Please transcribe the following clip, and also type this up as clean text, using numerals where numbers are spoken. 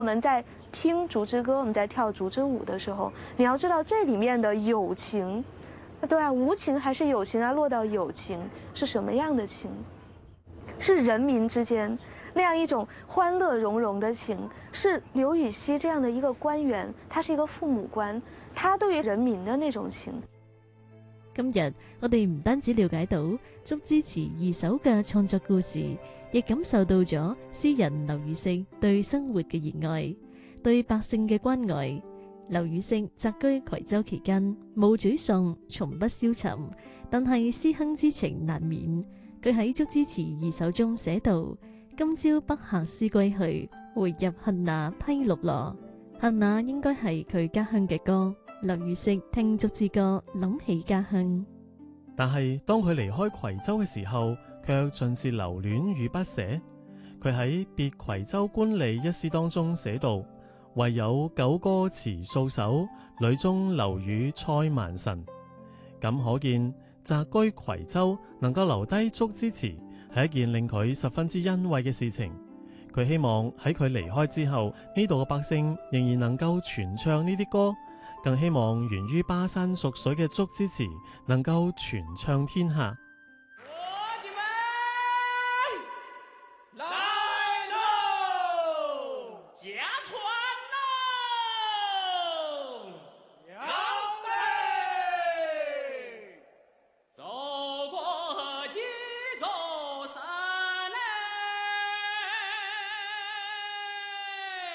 我们在听竹之歌，我们在跳竹之舞的时候，你要知道这里面的友情，对啊，无情还是有情啊？落到友情是什么样的情？是人民之間那樣一種歡樂融融的情，是劉禹錫這樣的一個官員，他是一個父母官，他對於人民的那種情。 今日我哋唔單止了解到竹枝詞二首嘅創作故事，亦感受到咗詩人劉禹錫對生活嘅熱愛，對百姓嘅關愛。劉禹錫謫居夔州期間，冇沮喪，從不消沉，但係思鄉之情難免。佢喺竹枝詞二首中寫道：今朝北客思歸去，回入杏那披綠蘿。杏那應該係佢家鄉嘅歌。劉禹錫聽竹枝歌，諗起家鄉。 但係當佢離開夔州嘅時候，卻盡是留戀與不捨。佢喺《別夔州官吏》一詩當中寫道：唯有九歌詞數首，裏中留與塞萬神。咁可見謫居夔州能夠留低竹枝詞，係一件令佢十分之欣慰嘅事情。佢希望喺佢離開之後，呢度嘅百姓仍然能夠傳唱呢啲歌，更希望源於巴山蜀水嘅竹枝詞能夠傳唱天下。